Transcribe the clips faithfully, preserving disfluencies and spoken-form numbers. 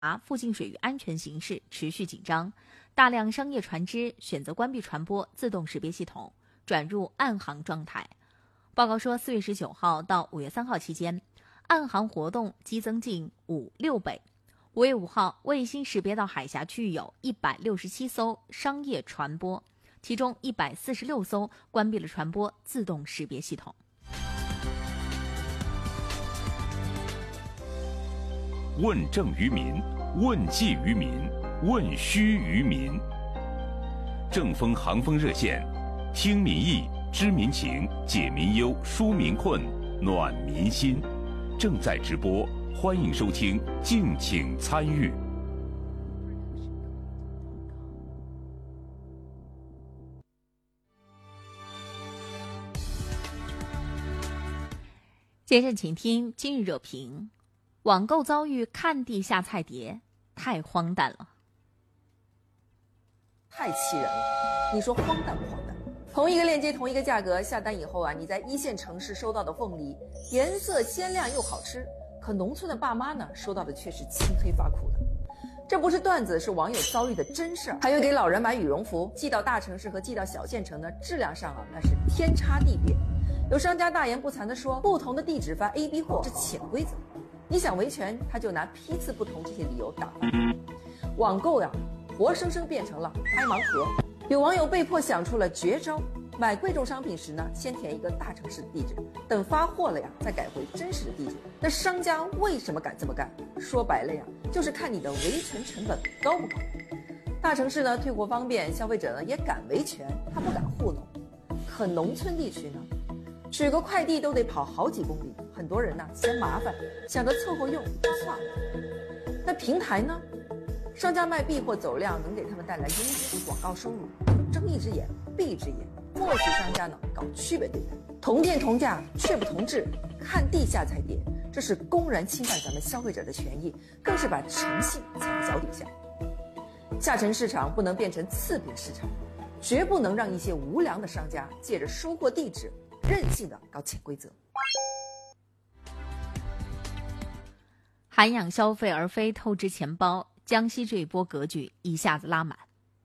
附近水域安全形势持续紧张，大量商业船只选择关闭船舶自动识别系统，转入暗航状态。报告说，四月十九号到五月三号期间，暗航活动激增近五六倍。五月五号，卫星识别到海峡区域有一百六十七艘商业船舶，其中一百四十六艘关闭了船舶自动识别系统。 问政于民，问计于民，问需于民。正风航风热线，听民意，知民情，解民忧，纾民困，暖民心。正在直播，欢迎收听，敬请参与。 接着请听今日热评：网购遭遇看地下菜碟，太荒诞了， 太气人了！你说荒诞不荒诞？同一个链接，同一个价格，下单以后啊，你在一线城市收到的凤梨颜色鲜亮又好吃，可农村的爸妈呢，收到的却是青黑发苦的。这不是段子，是网友遭遇的真事儿。还有给老人买羽绒服，寄到大城市和寄到小县城呢，质量上啊，那是天差地别。有商家大言不惭地说，不同的地址发 A B 货是潜规则。你想维权，他就拿批次不同这些理由打发。网购呀，活生生变成了拍盲盒。有网友被迫想出了绝招，买贵重商品时呢，先填一个大城市的地址，等发货了呀，再改回真实的地址。那商家为什么敢这么干？说白了呀，就是看你的维权成本高不高。大城市呢，退货方便，消费者呢也敢维权，他不敢糊弄。可农村地区呢，取个快递都得跑好几公里，很多人呢嫌麻烦，想着凑合用就算了。那平台呢？商家卖 B 货走量，能给他们带来佣金和广告收入，睁一只眼闭一只眼，默许商家呢搞区别对待，同店同价却不同质，看地下菜碟，这是公然侵犯咱们消费者的权益，更是把诚信踩在脚底下。下沉市场不能变成次品市场，绝不能让一些无良的商家借着收货地址任性的搞潜规则。 涵养消费而非透支钱包，江西这一波格局一下子拉满。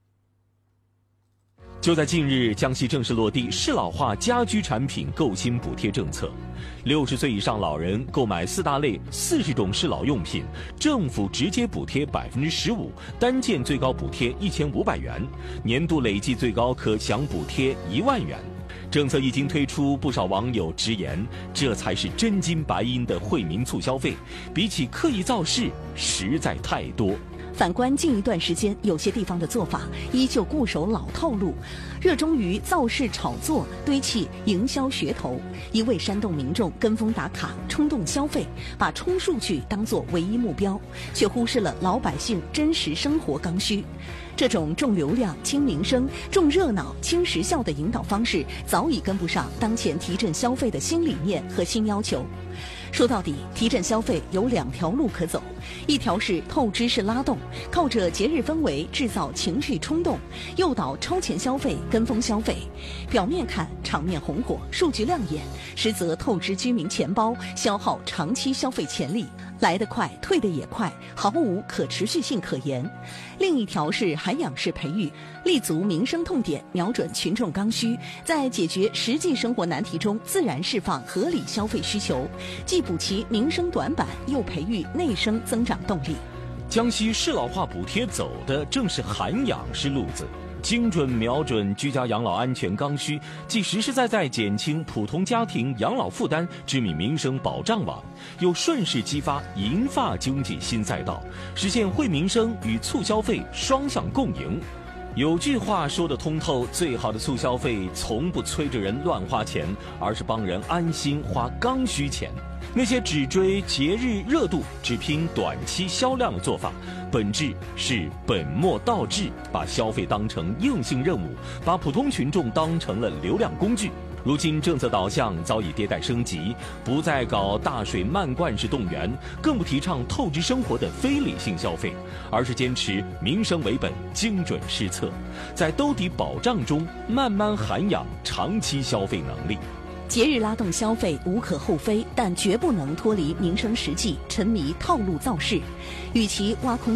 就在近日，江西正式落地适老化家居产品购新补贴政策。六十岁以上老人购买四大类四十种适老用品，政府直接补贴百分之十五，单件最高补贴一千五百元，年度累计最高可享补贴一万元。政策一经推出，不少网友直言，这才是真金白银的惠民促消费，比起刻意造势，实在太多。 反观近一段时间，有些地方的做法依旧固守老套路，热衷于造势炒作，堆砌营销噱头，一味煽动民众跟风打卡、冲动消费，把冲数据当作唯一目标，却忽视了老百姓真实生活刚需。这种重流量、轻民生、重热闹、轻时效的引导方式，早已跟不上当前提振消费的新理念和新要求。说到底，提振消费有两条路可走，一条是透支式拉动，靠着节日氛围制造情绪冲动，诱导超前消费、跟风消费。表面看场面红火，数据亮眼，实则透支居民钱包，消耗长期消费潜力，来得快，退得也快，毫无可持续性可言。另一条是涵养式培育，立足民生痛点，瞄准群众刚需，在解决实际生活难题中自然释放合理消费需求，既补齐民生短板，又培育内生增长动力。 江西适老化补贴走的正是涵养式路子，精准瞄准居家养老安全刚需，既实实在在减轻普通家庭养老负担，支民民生保障网，又顺势激发银发经济新赛道，实现惠民生与促消费双向共赢。有句话说得通透，最好的促消费从不催着人乱花钱，而是帮人安心花刚需钱。那些只追节日热度、只拼短期销量的做法，本质是本末倒置，把消费当成硬性任务，把普通群众当成了流量工具。如今政策导向早已迭代升级，不再搞大水漫灌式动员，更不提倡透支生活的非理性消费，而是坚持民生为本、精准施策，在兜底保障中慢慢涵养长期消费能力。 节日拉动消费无可厚非，但绝不能脱离民生实际，沉迷套路造势。与其挖空